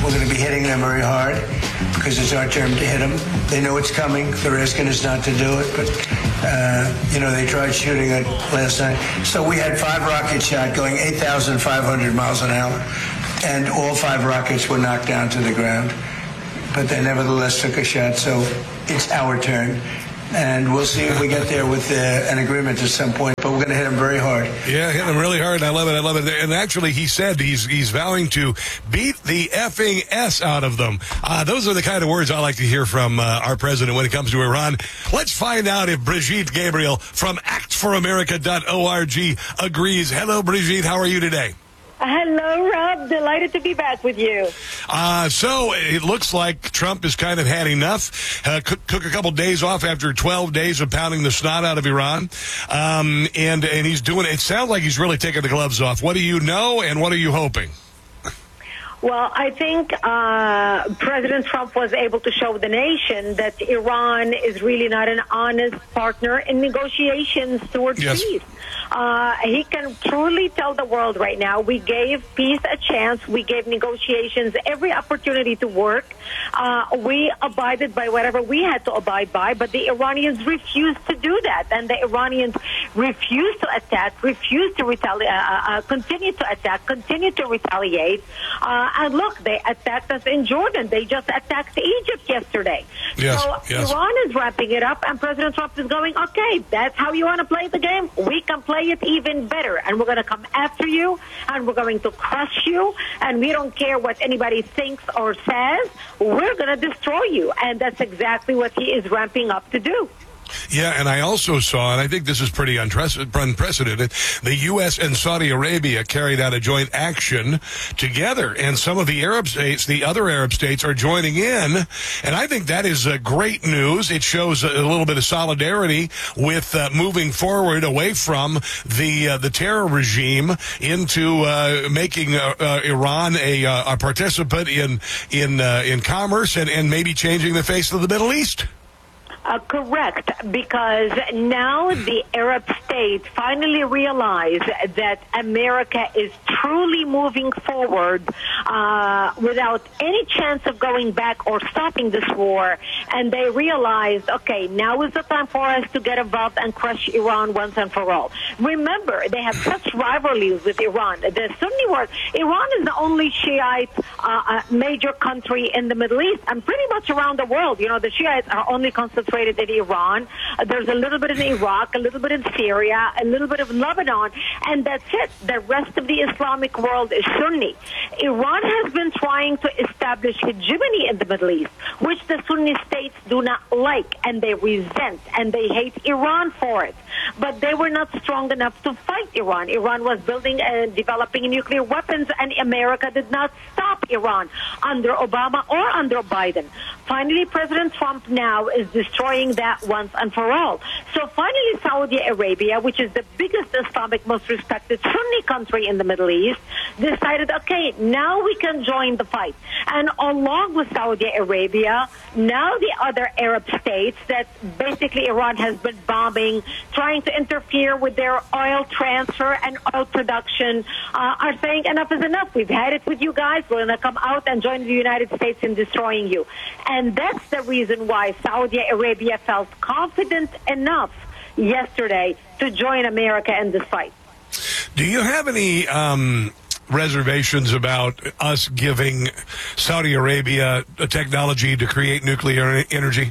We're going to be hitting them very hard because it's our turn to hit them. They know it's coming. They're asking us not to do it, but, they tried shooting it last night. So we had 5 rockets shot going 8,500 miles an hour, and all 5 rockets were knocked down to the ground. But they nevertheless took a shot, so it's our turn. And we'll see if we get there with an agreement at some point. But we're going to hit them very hard. Yeah, hit them really hard. I love it. And actually, he said he's vowing to beat the effing S out of them. Those are the kind of words I like to hear from our president when it comes to Iran. Let's find out if Brigitte Gabriel from actforamerica.org agrees. Hello, Brigitte. How are you today? Hello, Rob. Delighted to be back with you. So it looks like Trump has kind of had enough. Took a couple days off after 12 days of pounding the snot out of Iran. And he's doing it. Sounds like he's really taking the gloves off. What do you know, and what are you hoping? Well, I think President Trump was able to show the nation that Iran is really not an honest partner in negotiations towards peace. He can truly tell the world right now, we gave peace a chance. We gave negotiations every opportunity to work. We abided by whatever we had to abide by, but the Iranians refused to do that. And the Iranians refused to attack, refused to retaliate, continue to attack, continue to retaliate. And look, they attacked us in Jordan. They just attacked Egypt yesterday. So Iran is wrapping it up, and President Trump is going, okay, that's how you want to play the game? We can play it even better, and we're going to come after you, and we're going to crush you, and we don't care what anybody thinks or says. We're going to destroy you, and that's exactly what he is ramping up to do. Yeah, and I also saw, and I think this is pretty unprecedented, the U.S. and Saudi Arabia carried out a joint action together, and some of the Arab states, the other Arab states, are joining in, and I think that is great news. It shows a little bit of solidarity with moving forward away from the terror regime into making Iran a participant in commerce and maybe changing the face of the Middle East. Correct, because now the Arab states finally realize that America is truly moving forward without any chance of going back or stopping this war, and they realized, okay, now is the time for us to get involved and crush Iran once and for all. Remember, they have such rivalries with Iran. The Sunni world, Iran is the only Shiite major country in the Middle East, and pretty much around the world. You know, the Shiites are only concentrated in Iran. There's a little bit in Iraq, a little bit in Syria, a little bit of Lebanon, and that's it. The rest of the Islamic world is Sunni. Iran has been trying to establish hegemony in the Middle East, which the Sunni states do not like, and they resent, and they hate Iran for it. But they were not strong enough to fight Iran. Iran was building and developing nuclear weapons, and America did not stop Iran under Obama or under Biden. Finally, President Trump now is destroying that once and for all. So finally, Saudi Arabia, which is the biggest Islamic, most respected Sunni country in the Middle East, decided, okay, now we can join the fight. And along with Saudi Arabia, now the other Arab states that basically Iran has been bombing, trying to interfere with their oil transfer and oil production, are saying enough is enough. We've had it with you guys. We're going to come out and join the United States in destroying you. And that's the reason why Saudi Arabia felt confident enough yesterday to join America in this fight. Do you have any reservations about us giving Saudi Arabia a technology to create nuclear energy?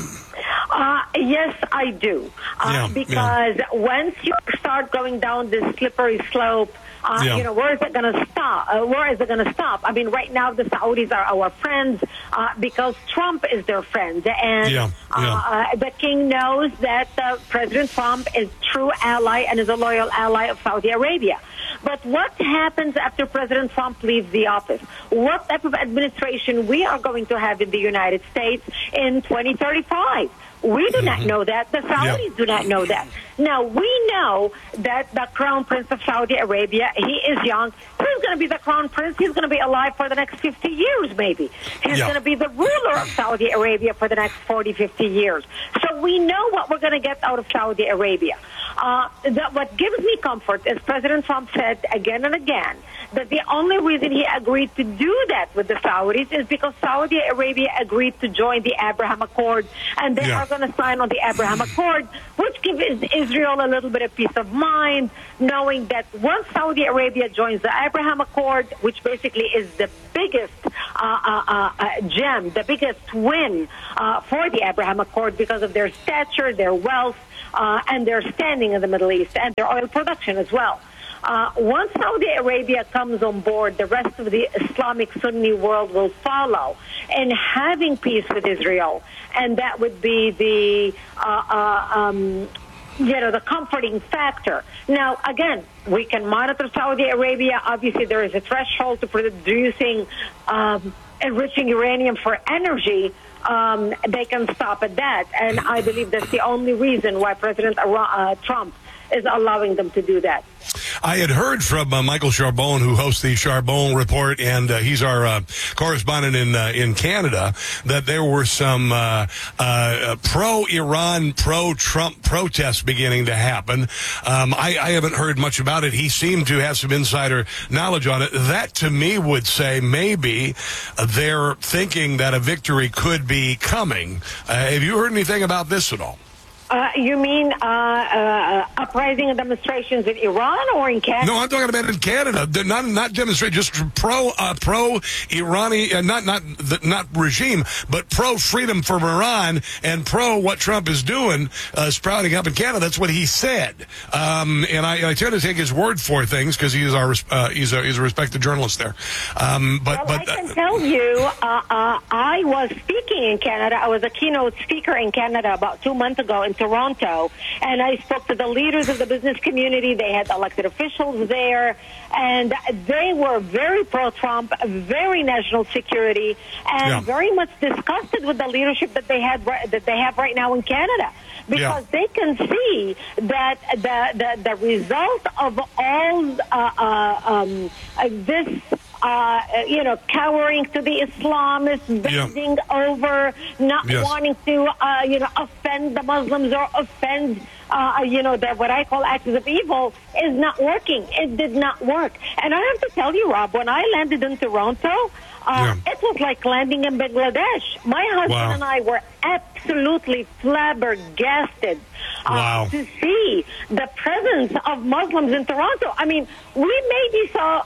Yes, I do. Because once you start going down this slippery slope, where is it going to stop? Where is it going to stop? I mean, right now the Saudis are our friends because Trump is their friend. And the king knows that President Trump is a true ally and is a loyal ally of Saudi Arabia. But what happens after President Trump leaves the office? What type of administration we are going to have in the United States in 2035? We do not know that. The Saudis do not know that. Now, we know that the Crown Prince of Saudi Arabia, he is young. He's going to be the Crown Prince. He's going to be alive for the next 50 years, maybe. He's going to be the ruler of Saudi Arabia for the next 40, 50 years. So we know what we're going to get out of Saudi Arabia. What gives me comfort is President Trump said again and again that the only reason he agreed to do that with the Saudis is because Saudi Arabia agreed to join the Abraham Accord, and they are going to sign on the Abraham Accord, which gives Israel a little bit of peace of mind, knowing that once Saudi Arabia joins the Abraham Accord, which basically is the biggest gem, the biggest win for the Abraham Accord because of their stature, their wealth, and their standing in the Middle East, and their oil production as well. Once Saudi Arabia comes on board, the rest of the Islamic Sunni world will follow in having peace with Israel, and that would be the the comforting factor. Now, again, we can monitor Saudi Arabia. Obviously, there is a threshold to producing, enriching uranium for energy. They can stop at that, and I believe that's the only reason why President Trump is allowing them to do that. I had heard from Michael Charbon, who hosts the Charbon Report, and he's our correspondent in Canada, that there were some pro-Iran, pro-Trump protests beginning to happen. I haven't heard much about it. He seemed to have some insider knowledge on it. That, to me, would say maybe they're thinking that a victory could be coming. Have you heard anything about this at all? You mean uprising and demonstrations in Iran or in Canada? No, I'm talking about in Canada. They're not demonstrations, just pro-Iranian, not regime, but pro-freedom from Iran and pro what Trump is doing, sprouting up in Canada. That's what he said. And I tend to take his word for things because he's a respected journalist there. I can tell you, I was speaking in Canada. I was a keynote speaker in Canada about 2 months ago in Toronto, and I spoke to the leaders of the business community. They had elected officials there, and they were very pro-Trump, very national security, and very much disgusted with the leadership that they have right now in Canada, because they can see that the result of all this. Cowering to the Islamists, bending over, not wanting to, offend the Muslims or offend, what I call actors of evil is not working. It did not work. And I have to tell you, Rob, when I landed in Toronto, it was like landing in Bangladesh. My husband and I were absolutely flabbergasted to see the presence of Muslims in Toronto. I mean, we maybe saw,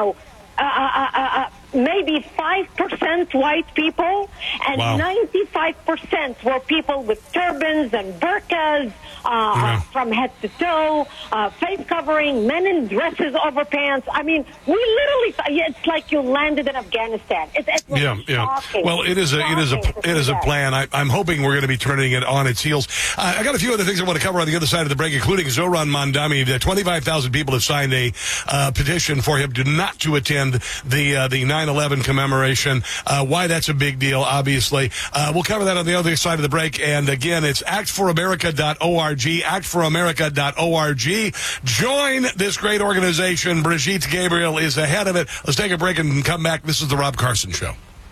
maybe 5% white people, and 95% were people with turbans and burqas from head to toe, face covering, men in dresses over pants. I mean, we literally, it's like you landed in Afghanistan. It was shocking. Well, it is a plan. I'm hoping we're going to be turning it on its heels. I got a few other things I want to cover on the other side of the break, including Zohran Mamdani. 25,000 people have signed a petition for him not to attend the 9/11 commemoration. Why that's a big deal, obviously. We'll cover that on the other side of the break. And again, it's actforamerica.org, actforamerica.org. Join this great organization. Brigitte Gabriel is the head of it. Let's take a break and come back. This is the Rob Carson Show.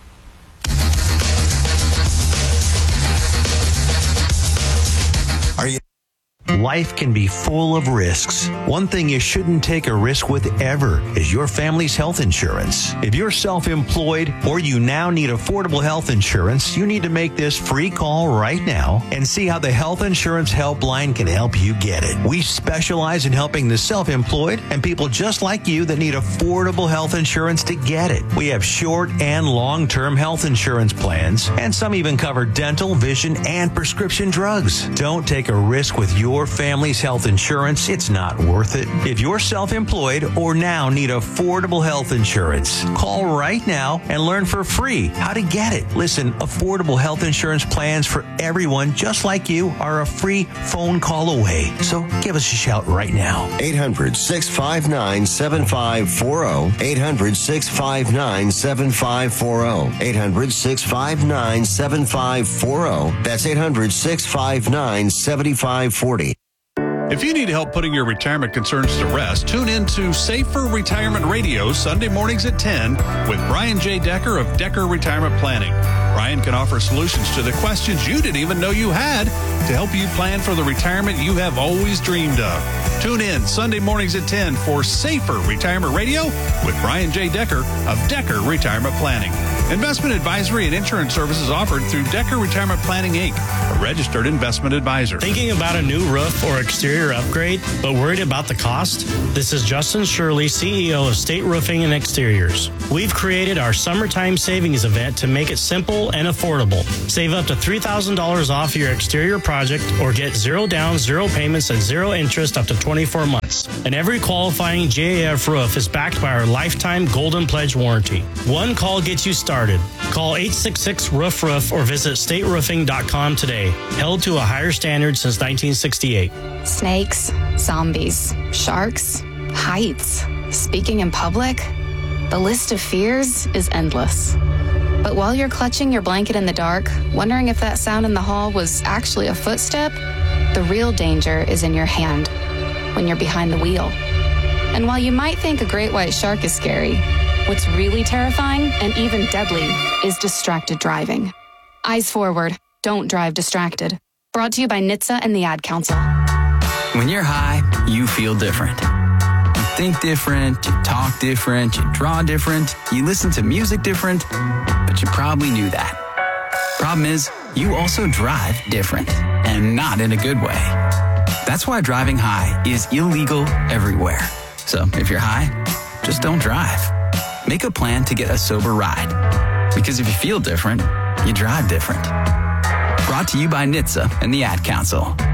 Life can be full of risks. One thing you shouldn't take a risk with ever is your family's health insurance. If you're self-employed or you now need affordable health insurance, you need to make this free call right now and see how the Health Insurance Helpline can help you get it. We specialize in helping the self-employed and people just like you that need affordable health insurance to get it. We have short and long-term health insurance plans, and some even cover dental, vision, and prescription drugs. Don't take a risk with your family's health insurance. It's not worth it. If you're self-employed or now need affordable health insurance, call right now and learn for free how to get it. Listen, affordable health insurance plans for everyone just like you are a free phone call away. So give us a shout right now. 800-659-7540. 800-659-7540. 800-659-7540. That's 800-659-7540. If you need help putting your retirement concerns to rest, tune in to Safer Retirement Radio Sunday mornings at 10 with Brian J. Decker of Decker Retirement Planning. Brian can offer solutions to the questions you didn't even know you had to help you plan for the retirement you have always dreamed of. Tune in Sunday mornings at 10 for Safer Retirement Radio with Brian J. Decker of Decker Retirement Planning. Investment advisory and insurance services offered through Decker Retirement Planning, Inc., a registered investment advisor. Thinking about a new roof or exterior upgrade, but worried about the cost? This is Justin Shirley, CEO of State Roofing and Exteriors. We've created our Summertime Savings event to make it simple and affordable. Save up to $3,000 off your exterior project or get 0 down, 0 payments, and 0 interest up to 24 months. And every qualifying GAF roof is backed by our lifetime Golden Pledge warranty. One call gets you started. Call 866-ROOF-ROOF or visit stateroofing.com today. Held to a higher standard since 1968. Snakes, zombies, sharks, heights, speaking in public. The list of fears is endless. But while you're clutching your blanket in the dark, wondering if that sound in the hall was actually a footstep, the real danger is in your hand, when you're behind the wheel. And while you might think a great white shark is scary, what's really terrifying and even deadly is distracted driving. Eyes forward. Don't drive distracted. Brought to you by NHTSA and the Ad Council. When you're high, you feel different. You think different, you talk different, you draw different, you listen to music different, but you probably knew that. Problem is, you also drive different, and not in a good way. That's why driving high is illegal everywhere. So if you're high, just don't drive. Make a plan to get a sober ride. Because if you feel different, you drive different. Brought to you by NHTSA and the Ad Council.